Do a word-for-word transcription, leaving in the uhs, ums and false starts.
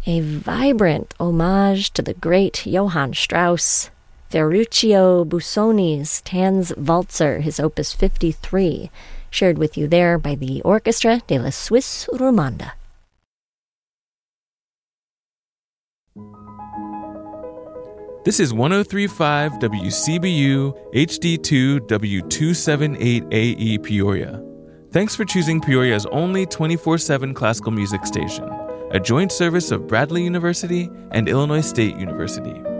A vibrant homage to the great Johann Strauss. Ferruccio Busoni's Tanz Walzer, his opus fifty-three, shared with you there by the Orchestra de la Suisse Romande. This is one oh three point five W C B U H D two W two seventy-eight A E Peoria. Thanks for choosing Peoria's only twenty-four seven classical music station, a joint service of Bradley University and Illinois State University.